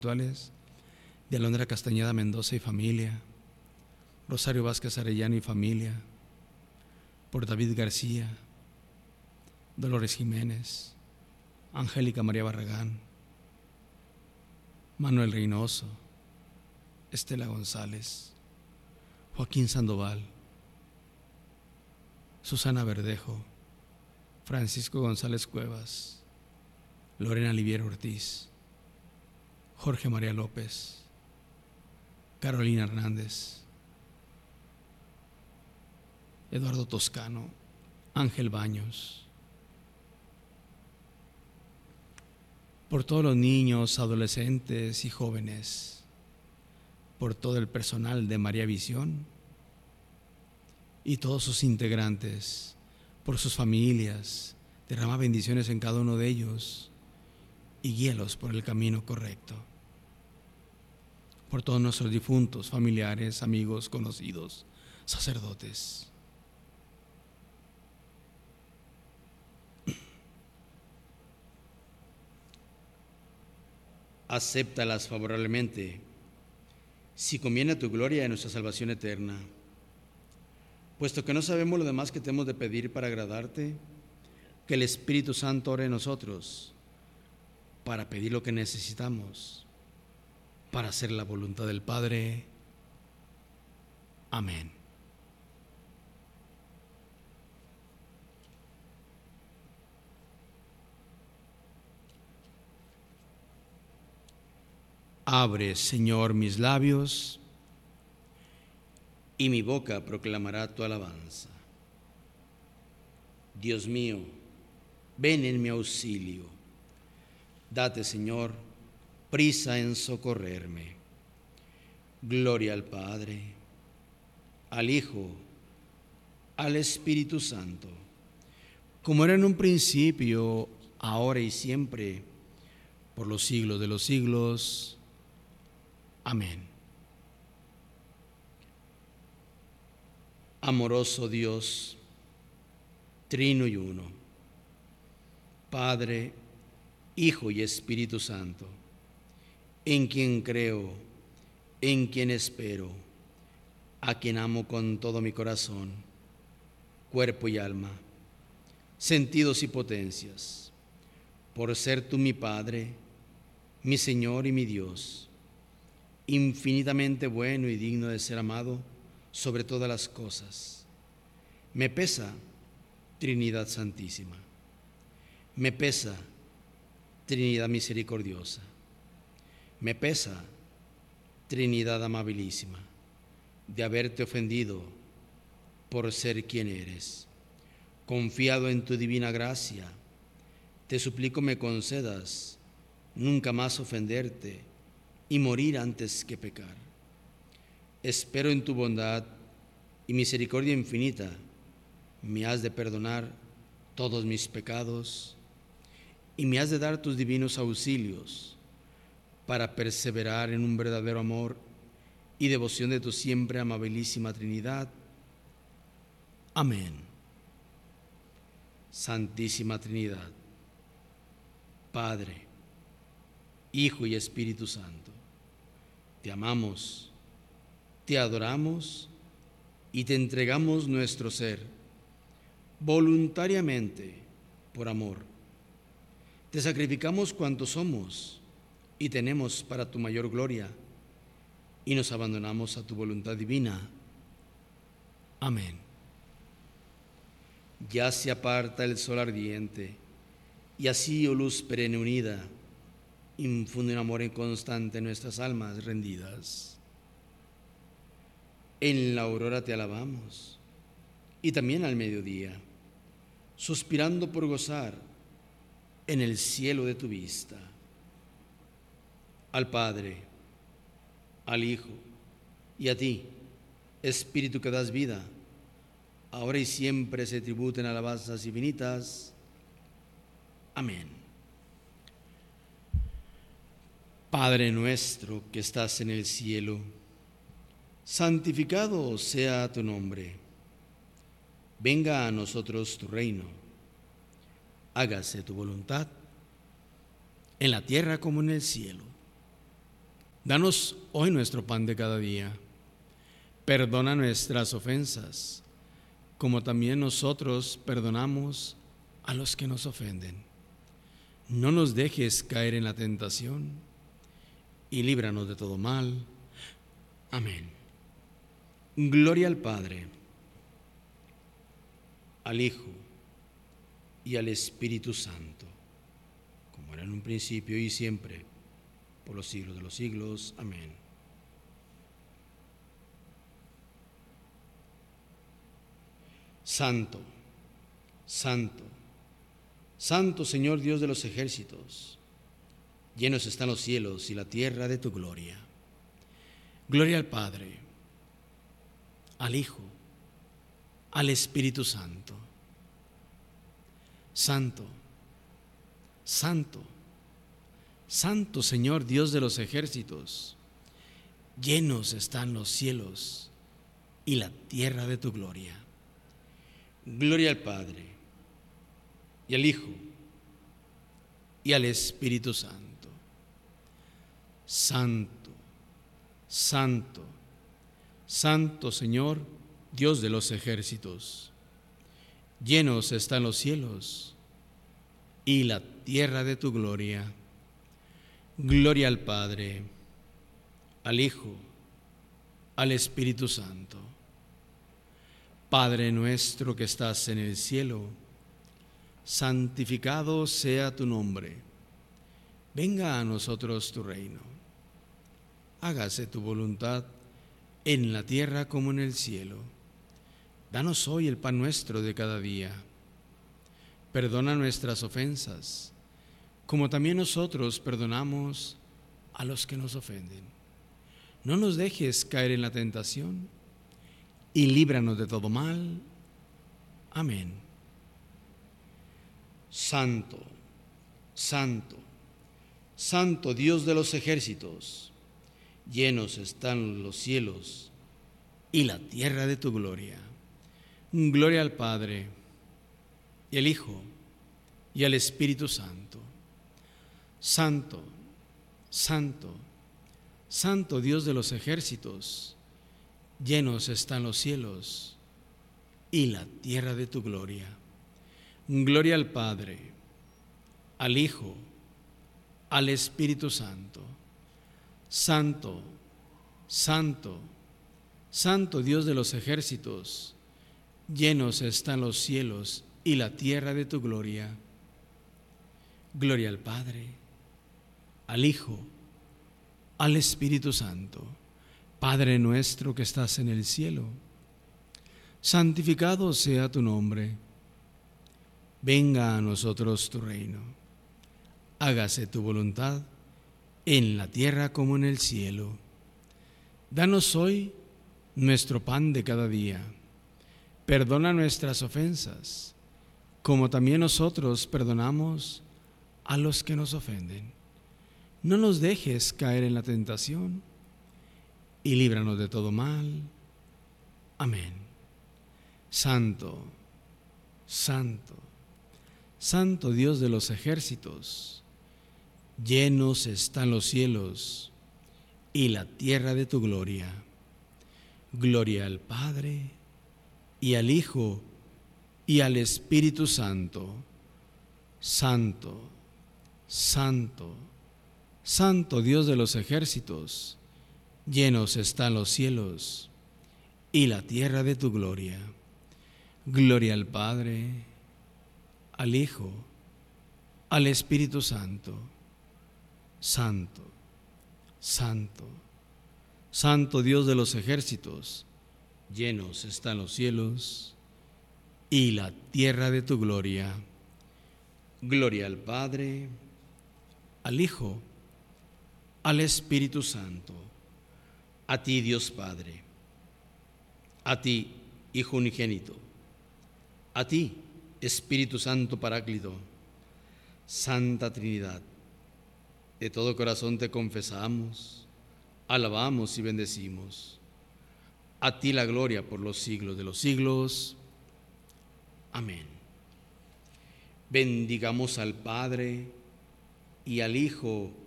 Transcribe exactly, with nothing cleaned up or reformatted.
actuales, de Alondra Castañeda Mendoza y familia, Rosario Vázquez Arellano y familia, por David García, Dolores Jiménez, Angélica María Barragán, Manuel Reynoso, Estela González, Joaquín Sandoval, Susana Verdejo, Francisco González Cuevas, Lorena Liviero Ortiz, Jorge María López, Carolina Hernández, Eduardo Toscano, Ángel Baños, por todos los niños, adolescentes y jóvenes, por todo el personal de María Visión y todos sus integrantes, por sus familias, derrama bendiciones en cada uno de ellos y guíalos por el camino correcto. Por todos nuestros difuntos, familiares, amigos, conocidos, sacerdotes. Acéptalas favorablemente, si conviene a tu gloria y a nuestra salvación eterna. Puesto que no sabemos lo demás que te hemos de pedir para agradarte, que el Espíritu Santo ore en nosotros para pedir lo que necesitamos, para hacer la voluntad del Padre. Amén. Abre, Señor, mis labios, y mi boca proclamará tu alabanza. Dios mío, ven en mi auxilio. Date, Señor, prisa en socorrerme. Gloria al Padre, al Hijo, al Espíritu Santo, como era en un principio, ahora y siempre, por los siglos de los siglos. Amén. Amoroso Dios, trino y uno, Padre, Hijo y Espíritu Santo, en quien creo, en quien espero, a quien amo con todo mi corazón, cuerpo y alma, sentidos y potencias, por ser tú mi Padre, mi Señor y mi Dios, infinitamente bueno y digno de ser amado sobre todas las cosas. Me pesa, Trinidad Santísima. Me pesa, Trinidad Misericordiosa. Me pesa, Trinidad Amabilísima, de haberte ofendido por ser quien eres. Confiado en tu divina gracia, te suplico me concedas nunca más ofenderte y morir antes que pecar. Espero en tu bondad y misericordia infinita, me has de perdonar todos mis pecados y me has de dar tus divinos auxilios para perseverar en un verdadero amor y devoción de tu siempre amabilísima Trinidad. Amén. Santísima Trinidad, Padre, Hijo y Espíritu Santo, te amamos, te adoramos y te entregamos nuestro ser voluntariamente por amor. Te sacrificamos cuanto somos y tenemos para tu mayor gloria y nos abandonamos a tu voluntad divina. Amén. Ya se aparta el sol ardiente y así, oh luz perenne unida, infunde un amor inconstante en nuestras almas rendidas. En la aurora te alabamos y también al mediodía, suspirando por gozar en el cielo de tu vista. Al Padre, al Hijo y a ti, Espíritu que das vida, ahora y siempre se tributen alabanzas infinitas. Amén. Padre nuestro que estás en el cielo, santificado sea tu nombre. Venga a nosotros tu reino. Hágase tu voluntad, en la tierra como en el cielo. Danos hoy nuestro pan de cada día. Perdona nuestras ofensas, como también nosotros perdonamos a los que nos ofenden. No nos dejes caer en la tentación y líbranos de todo mal. Amén. Gloria al Padre, al Hijo y al Espíritu Santo, como era en un principio y siempre, por los siglos de los siglos. Amén. Santo, santo, santo Señor Dios de los ejércitos, llenos están los cielos y la tierra de tu gloria. Gloria al Padre, al Hijo, al Espíritu Santo. Santo, santo, santo Señor Dios de los ejércitos, llenos están los cielos y la tierra de tu gloria. Gloria al Padre, y al Hijo, y al Espíritu Santo. Santo, santo, santo Señor, Dios de los ejércitos, llenos están los cielos y la tierra de tu gloria. Gloria al Padre, al Hijo, al Espíritu Santo. Padre nuestro que estás en el cielo, santificado sea tu nombre. Venga a nosotros tu reino. Hágase tu voluntad en la tierra como en el cielo. Danos hoy el pan nuestro de cada día. Perdona nuestras ofensas, como también nosotros perdonamos a los que nos ofenden. No nos dejes caer en la tentación y líbranos de todo mal. Amén. Santo, santo, santo Dios de los ejércitos, llenos están los cielos y la tierra de tu gloria. Gloria al Padre, y al Hijo, y al Espíritu Santo. Santo, santo, santo Dios de los ejércitos, llenos están los cielos y la tierra de tu gloria. Gloria al Padre, al Hijo, al Espíritu Santo. Santo, santo, santo Dios de los ejércitos, llenos están los cielos y la tierra de tu gloria. Gloria al Padre, al Hijo, al Espíritu Santo. Padre nuestro que estás en el cielo, santificado sea tu nombre. Venga a nosotros tu reino. Hágase tu voluntad en la tierra como en el cielo. Danos hoy nuestro pan de cada día. Perdona nuestras ofensas, como también nosotros perdonamos a los que nos ofenden. No nos dejes caer en la tentación y líbranos de todo mal. Amén. Santo, santo, santo Dios de los ejércitos, llenos están los cielos y la tierra de tu gloria. Gloria al Padre, y al Hijo, y al Espíritu Santo. Santo, santo, santo Dios de los ejércitos, llenos están los cielos y la tierra de tu gloria. Gloria al Padre, al Hijo, al Espíritu Santo. Santo, santo, santo Dios de los ejércitos, llenos están los cielos y la tierra de tu gloria. Gloria al Padre, al Hijo, al Espíritu Santo. A ti, Dios Padre, a ti, Hijo unigénito, a ti, Espíritu Santo Paráclito, Santa Trinidad, de todo corazón te confesamos, alabamos y bendecimos. A ti la gloria por los siglos de los siglos. Amén. Bendigamos al Padre, y al Hijo,